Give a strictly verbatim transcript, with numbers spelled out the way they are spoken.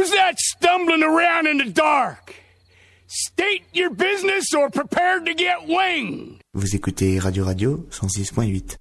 Who's that stumbling around in the dark? State your business or prepare to get winged. Vous écoutez Radio Radio cent six point huit.